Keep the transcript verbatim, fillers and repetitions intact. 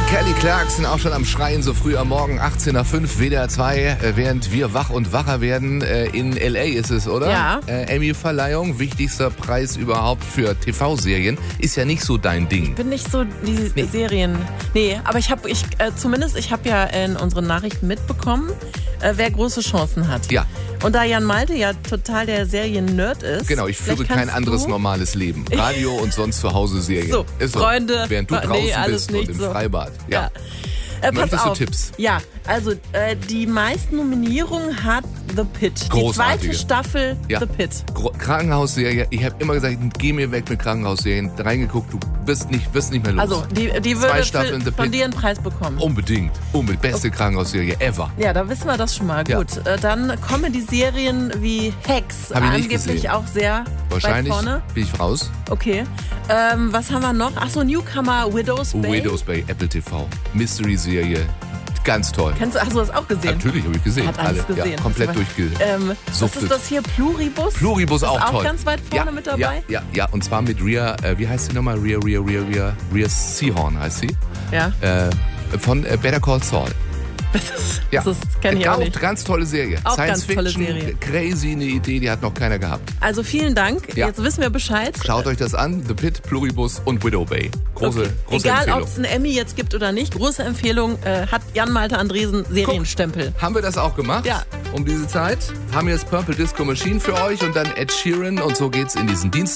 Kelly Clarkson auch schon am Schreien, so früh am Morgen, achtzehn nach fünf, W D R zwei, während wir wach und wacher werden. In L A ist es, oder? Ja. Äh, Emmy-Verleihung, wichtigster Preis überhaupt für T V-Serien. Ist ja nicht so dein Ding. Ich bin nicht so die Nee. Serien. Nee, aber ich habe, ich, äh, zumindest, ich habe ja in unseren Nachrichten mitbekommen, äh, wer große Chancen hat. Ja. Und da Jan Malte ja total der Serien-Nerd ist. Genau, ich führe vielleicht kein kannst anderes du normales Leben. Radio und sonst zu Hause Serien. So, ist so. Freunde, Während du nee, draußen alles bist nicht und im so. Freibad. Ja. Ja. Äh, pass Möchtest du auf. Tipps? Ja, also äh, die meisten Nominierungen hat The Pit. Großartige. Die zweite Staffel Ja. The Pit. Gro- Krankenhausserie, ich habe immer gesagt, geh mir weg mit Krankenhausserien. Reingeguckt, du wirst nicht, wirst nicht mehr los. Also die, die Zwei würde Staffeln für, The von Pit. dir einen Preis bekommen. Unbedingt, unbedingt. Beste Krankenhausserie ever. Ja, da wissen wir das schon mal. Ja. Gut, äh, dann Comedy-Serien wie Hacks. Hab ich nicht angeblich gesehen. auch sehr Wahrscheinlich weit vorne. bin ich raus. Okay. Ähm, was haben wir noch? Achso, Newcomer Widow's Oh, Bay. Widow's Bay, Apple T V. Mystery-Serie. Ganz toll. Kennst du, hast du das auch gesehen? Natürlich habe ich gesehen. Hat alles Alle. gesehen. Ja, komplett Das war- durchge... Ähm, was Suchtet. ist das hier? Pluribus? Pluribus ist auch auch toll. ganz weit vorne ja, mit dabei? Ja, ja, ja, und zwar mit Rhea, äh, wie heißt sie nochmal? Rhea, Rhea, Rhea, Rhea, Rhea Seehorn heißt sie. Ja. Äh, von äh, Better Call Saul. Das ist, Ja, das ist, kenn ich Äh, auch auch nicht. ganz tolle Serie. Auch Science ganz tolle Fiction, Serie. crazy, eine Idee, die hat noch keiner gehabt. Also vielen Dank. Ja. Jetzt wissen wir Bescheid. Schaut euch das an. The Pit, Pluribus und Widow Bay. Große, Okay. große Egal, Empfehlung. ob es einen Emmy jetzt gibt oder nicht, große Empfehlung, äh, hat Jan Malte Andresen Serienstempel. Haben wir das auch gemacht? Ja. Um diese Zeit. Haben wir jetzt Purple Disco Machine für euch und dann Ed Sheeran und so geht's in diesen Dienstag.